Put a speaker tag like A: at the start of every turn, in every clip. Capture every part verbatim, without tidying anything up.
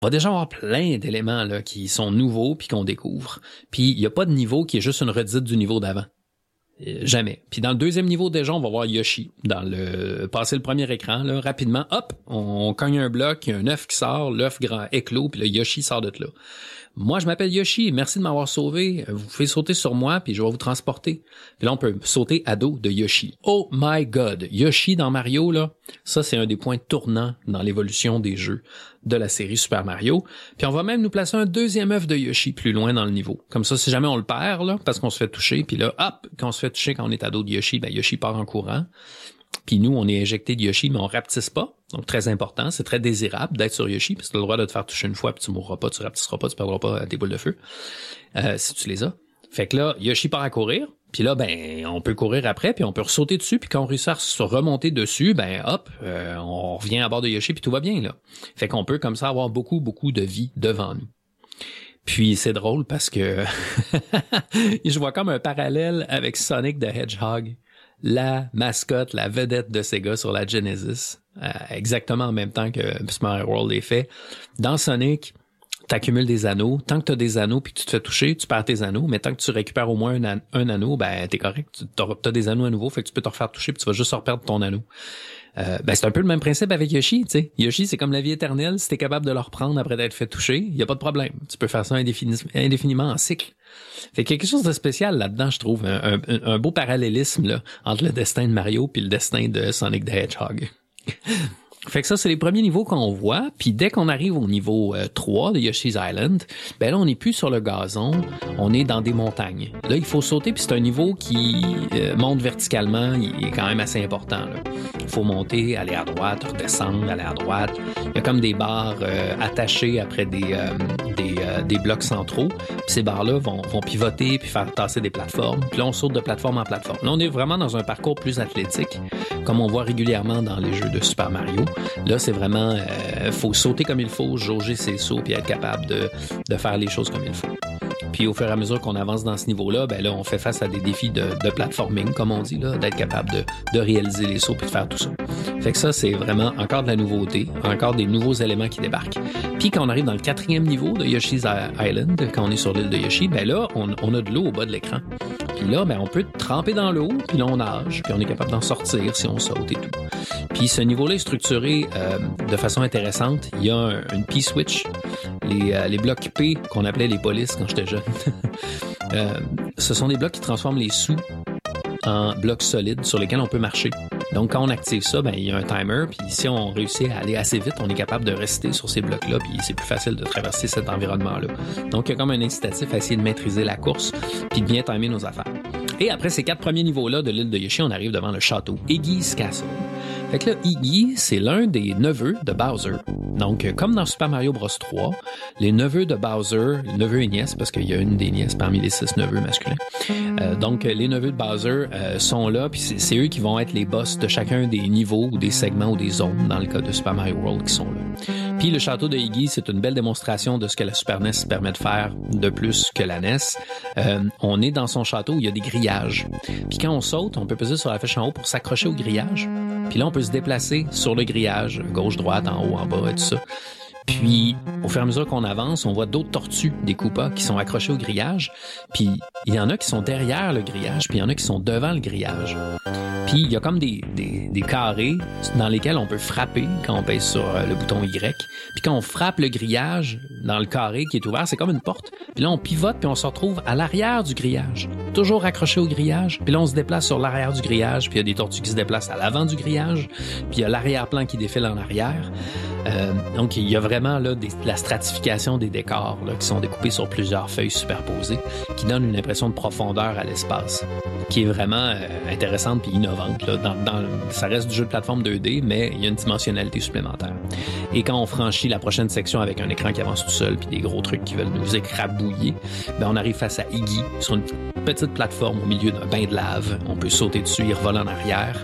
A: On va déjà avoir plein d'éléments là qui sont nouveaux puis qu'on découvre. Puis il y a pas de niveau qui est juste une redite du niveau d'avant. Jamais. Puis dans le deuxième niveau déjà, on va voir Yoshi. Dans le passer le premier écran, là, rapidement, hop, on, on cogne un bloc, il y a un œuf qui sort, l'œuf grand éclos, puis le Yoshi sort de là. Moi, je m'appelle Yoshi, merci de m'avoir sauvé. Vous pouvez sauter sur moi, puis je vais vous transporter. Puis là, on peut sauter à dos de Yoshi. Oh my God! Yoshi dans Mario, là, ça, c'est un des points tournants dans l'évolution des jeux de la série Super Mario. Puis on va même nous placer un deuxième œuf de Yoshi plus loin dans le niveau. Comme ça, si jamais on le perd, là, parce qu'on se fait toucher, puis là, hop, quand on se fait toucher quand on est à dos de Yoshi, ben Yoshi part en courant. Puis nous, on est injecté de Yoshi, mais on rapetisse pas. Donc, très important. C'est très désirable d'être sur Yoshi, parce que tu as le droit de te faire toucher une fois, puis tu mourras pas, tu rapetisseras pas, tu perdras pas tes boules de feu, euh, si tu les as. Fait que là, Yoshi part à courir, puis là, ben, on peut courir après, puis on peut sauter dessus, puis quand on réussit à se remonter dessus, ben, hop, euh, on revient à bord de Yoshi, puis tout va bien, là. Fait qu'on peut, comme ça, avoir beaucoup, beaucoup de vie devant nous. Puis c'est drôle parce que je vois comme un parallèle avec Sonic the Hedgehog, la mascotte, la vedette de Sega sur la Genesis, euh, exactement en même temps que Super Mario World est fait. Dans Sonic, t'accumules des anneaux. Tant que t'as des anneaux puis que tu te fais toucher, tu perds tes anneaux. Mais tant que tu récupères au moins un, an- un anneau, ben t'es correct. Tu t'as des anneaux à nouveau, fait que tu peux te refaire toucher puis tu vas juste reperdre ton anneau. Euh, ben c'est un peu le même principe avec Yoshi, tu sais. Yoshi, c'est comme la vie éternelle. Si t'es capable de le reprendre après d'être fait toucher, il y a pas de problème. Tu peux faire ça indéfini- indéfiniment en cycle. Fait quelque chose de spécial là-dedans, je trouve. Un, un, un beau parallélisme là entre le destin de Mario puis le destin de Sonic the Hedgehog. Fait que ça, c'est les premiers niveaux qu'on voit. Puis dès qu'on arrive au niveau euh, trois de Yoshi's Island, ben là, on n'est plus sur le gazon, on est dans des montagnes. Là, il faut sauter, puis c'est un niveau qui euh, monte verticalement, il est quand même assez important. Là. Il faut monter, aller à droite, redescendre, aller à droite. Il y a comme des barres euh, attachées après des, euh, des, euh, des blocs centraux. Puis ces barres-là vont, vont pivoter puis faire tasser des plateformes. Puis là, on saute de plateforme en plateforme. Là, on est vraiment dans un parcours plus athlétique, comme on voit régulièrement dans les jeux de Super Mario. Là, c'est vraiment, euh, faut sauter comme il faut, jauger ses sauts puis être capable de, de faire les choses comme il faut. Puis au fur et à mesure qu'on avance dans ce niveau-là, ben là, on fait face à des défis de, de platforming, comme on dit, là, d'être capable de, de réaliser les sauts puis de faire tout ça. Fait que ça, c'est vraiment encore de la nouveauté, encore des nouveaux éléments qui débarquent. Puis quand on arrive dans le quatrième niveau de Yoshi's Island, quand on est sur l'île de Yoshi, ben là, on, on a de l'eau au bas de l'écran. Puis là, ben on peut tremper dans l'eau, puis là, on nage, puis on est capable d'en sortir si on saute et tout. Puis ce niveau-là est structuré euh, de façon intéressante. Il y a un, une P-switch, les, euh, les blocs P qu'on appelait les polices quand j'étais jeune. euh, ce sont des blocs qui transforment les sous en blocs solides sur lesquels on peut marcher. Donc, quand on active ça, ben il y a un timer, puis si on réussit à aller assez vite, on est capable de rester sur ces blocs-là, puis c'est plus facile de traverser cet environnement-là. Donc, il y a comme un incitatif à essayer de maîtriser la course, puis de bien timer nos affaires. Et après ces quatre premiers niveaux-là de l'île de Yoshi, on arrive devant le château Iggy's Castle. Fait que là, Iggy, c'est l'un des neveux de Bowser. Donc, comme dans Super Mario Bros trois, les neveux de Bowser, les neveux et nièces, parce qu'il y a une des nièces parmi les six neveux masculins. Euh, donc, les neveux de Bowser euh, sont là, puis c'est, c'est eux qui vont être les boss de chacun des niveaux ou des segments ou des zones, dans le cas de Super Mario World, qui sont là. Puis le château de Iggy, c'est une belle démonstration de ce que la Super N E S permet de faire de plus que la N E S. Euh, on est dans son château où il y a des grillages. Puis quand on saute, on peut peser sur la flèche en haut pour s'accrocher au grillage. Puis là, on peut se déplacer sur le grillage, gauche, droite, en haut, en bas et tout ça. Puis, au fur et à mesure qu'on avance, on voit d'autres tortues, des Koopas, qui sont accrochés au grillage. Puis, il y en a qui sont derrière le grillage, puis il y en a qui sont devant le grillage. Puis, il y a comme des, des, des carrés dans lesquels on peut frapper quand on pèse sur le bouton Y. Puis, quand on frappe le grillage dans le carré qui est ouvert, c'est comme une porte. Puis là, on pivote, puis on se retrouve à l'arrière du grillage. Toujours accroché au grillage. Puis là, on se déplace sur l'arrière du grillage. Puis il y a des tortues qui se déplacent à l'avant du grillage. Puis il y a l'arrière-plan qui défile en arrière. Euh, donc, il y a vraiment là des, la stratification des décors là, qui sont découpés sur plusieurs feuilles superposées, qui donnent une impression de profondeur à l'espace, qui est vraiment euh, intéressante puis innovante. Là. Dans, dans, ça reste du jeu de plateforme deux D, mais il y a une dimensionnalité supplémentaire. Et quand on franchit la prochaine section avec un écran qui avance tout seul puis des gros trucs qui veulent nous écrabouiller, ben on arrive face à Iggy sur une petite plateforme au milieu d'un bain de lave. On peut sauter dessus, il revole en arrière.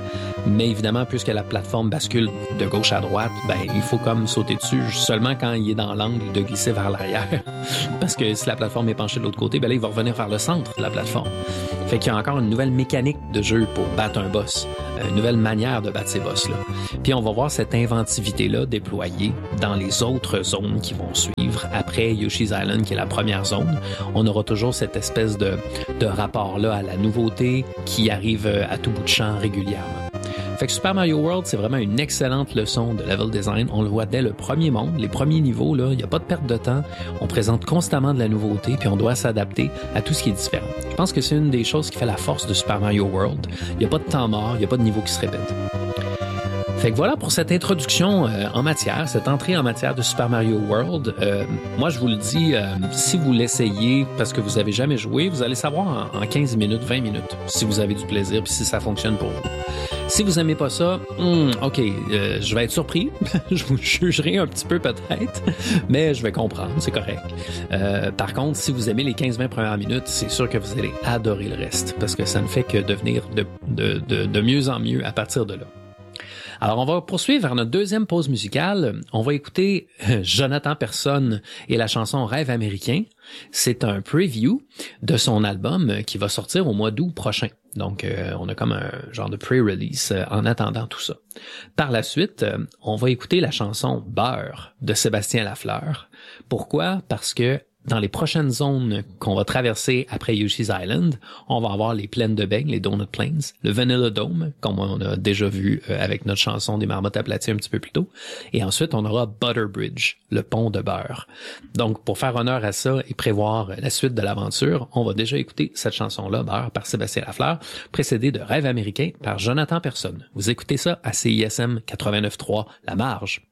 A: Mais évidemment, puisque la plateforme bascule de gauche à droite, ben il faut comme sauter dessus seulement quand il est dans l'angle de glisser vers l'arrière. Parce que si la plateforme est penchée de l'autre côté, ben là, il va revenir vers le centre de la plateforme. Fait qu'il y a encore une nouvelle mécanique de jeu pour battre un boss, une nouvelle manière de battre ces boss-là. Puis on va voir cette inventivité-là déployée dans les autres zones qui vont suivre. Après Yoshi's Island, qui est la première zone, on aura toujours cette espèce de, de rapport-là à la nouveauté qui arrive à tout bout de champ régulièrement. Fait que Super Mario World, c'est vraiment une excellente leçon de level design. On le voit dès le premier monde, les premiers niveaux, là, il n'y a pas de perte de temps. On présente constamment de la nouveauté, puis on doit s'adapter à tout ce qui est différent. Je pense que c'est une des choses qui fait la force de Super Mario World. Il n'y a pas de temps mort, il n'y a pas de niveau qui se répète. Fait que voilà pour cette introduction euh, en matière, cette entrée en matière de Super Mario World. Euh, moi, je vous le dis, euh, si vous l'essayez parce que vous avez jamais joué, vous allez savoir en, en quinze minutes, vingt minutes, si vous avez du plaisir puis si ça fonctionne pour vous. Si vous aimez pas ça, hmm, ok, euh, je vais être surpris, je vous jugerai un petit peu peut-être, mais je vais comprendre, c'est correct. Euh, par contre, si vous aimez les quinze vingt premières minutes, c'est sûr que vous allez adorer le reste, parce que ça ne fait que devenir de, de, de, de mieux en mieux à partir de là. Alors, on va poursuivre vers notre deuxième pause musicale. On va écouter Jonathan Persson et la chanson Rêve américain. C'est un preview de son album qui va sortir au mois d'août prochain. Donc, euh, on a comme un genre de pre-release euh, en attendant tout ça. Par la suite, euh, on va écouter la chanson Beurre de Sébastien Lafleur. Pourquoi? Parce que dans les prochaines zones qu'on va traverser après Yoshi's Island, on va avoir les plaines de beignes, les Donut Plains, le Vanilla Dome, comme on a déjà vu avec notre chanson des marmottes aplaties un petit peu plus tôt. Et ensuite, on aura Butter Bridge, le pont de beurre. Donc, pour faire honneur à ça et prévoir la suite de l'aventure, on va déjà écouter cette chanson-là, Beurre, par Sébastien Lafleur, précédée de Rêve américain par Jonathan Persson. Vous écoutez ça à C I S M quatre-vingt-neuf point trois, La Marge.